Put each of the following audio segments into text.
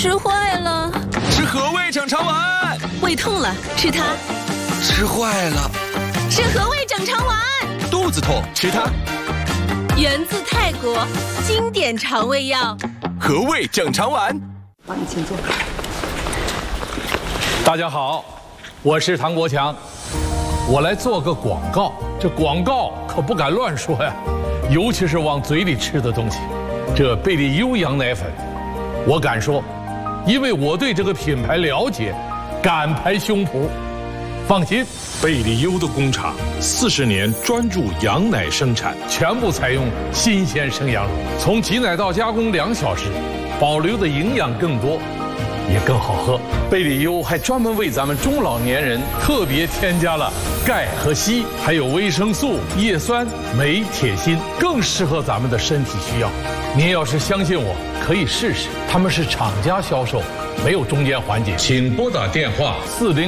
吃坏了。 吃和味整肠丸。 胃痛了，吃它。 吃坏了。 吃和味整肠丸。 肚子痛，吃它。 源自泰国，经典肠胃药。 和味整肠丸。 帮你请坐。 大家好，我是唐国强，我来做个广告。这广告可不敢乱说呀，尤其是往嘴里吃的东西。这贝利优羊奶粉，我敢说，因为我对这个品牌了解，敢拍胸脯。放心，贝利优的工厂40年专注羊奶生产，全部采用新鲜生羊乳，从挤奶到加工2小时，保留的营养更多，也更好喝。贝利优还专门为咱们中老年人特别添加了钙和硒，还有维生素、叶酸、镁、铁、锌，更适合咱们的身体需要。您要是相信我，可以试试。他们是厂家销售，没有中间环节。请拨打电话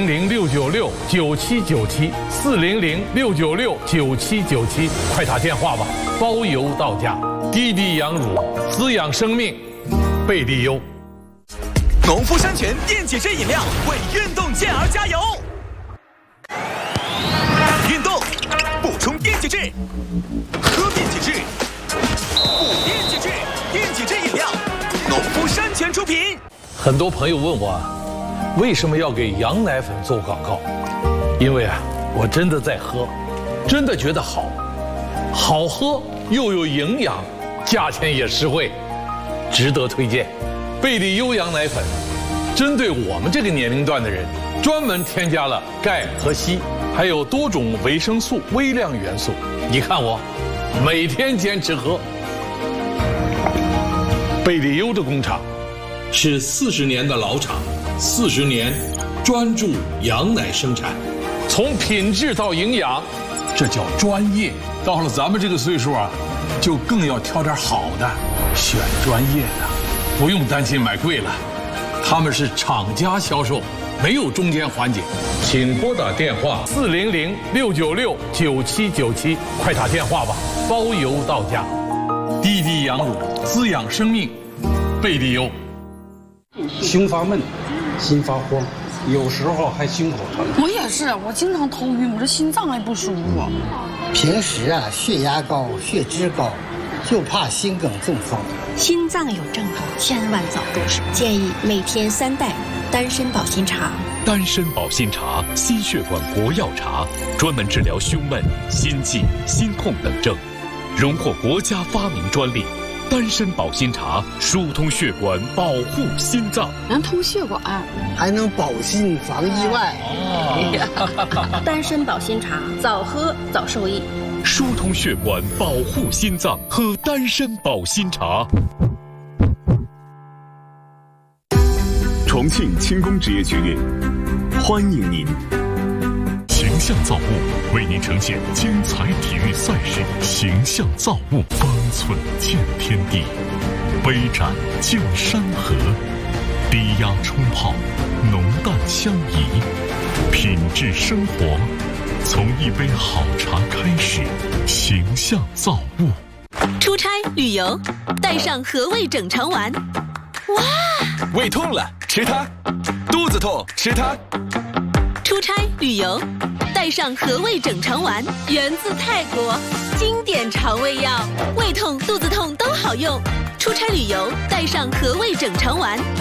400-696-9797，400-696-9797，快打电话吧，包邮到家。滴滴羊乳，滋养生命，贝利优。 农夫山泉电解质饮料为运动健儿加油。运动补充电解质，喝电解质，补电解质，电解质饮料，农夫山泉出品。 很多朋友问我，为什么要给羊奶粉做广告？因为我真的在喝，真的觉得好喝又有营养，价钱也实惠，值得推荐。贝利优羊奶粉针对我们这个年龄段的人，专门添加了钙和硒，还有多种维生素、微量元素。你看我每天坚持喝。贝利优的工厂是40年的老厂，40年专注羊奶生产，从品质到营养，这叫专业。到了咱们这个岁数就更要挑点好的，选专业的，不用担心买贵了。他们是厂家销售，没有中间环节。请拨打电话400-696-9797，快打电话吧，包邮到家。滴滴羊乳，滋养生命，贝利优。 胸发闷，心发慌，有时候还心口疼。 我也是，我经常头晕，我这心脏还不舒服。 平时血压高、血脂高，就怕心梗中风。 心脏有症候，千万早重视。建议每天3袋丹参保心茶。 丹参保心茶，心血管国药茶，专门治疗胸闷、心悸、心痛等症，荣获国家发明专利。丹参保心茶疏通血管，保护心脏， 能通血管， 还能保心防意外。 丹参保心茶，早喝早受益。 疏通血管，保护心脏，喝丹参保心茶。 重庆轻工职业学院欢迎您。 形象造物为您呈现精彩体育赛事，形象造物，方寸见天地，杯盏见山河，低压冲泡，浓淡相宜，品质生活，从一杯好茶开始，形象造物。 出差旅游，带上和味整肠丸。哇！ 胃痛了，吃它；肚子痛，吃它。 出差旅游，带上和味整肠丸，源自泰国，经典肠胃药，胃痛、肚子痛都好用。出差旅游，带上和味整肠丸。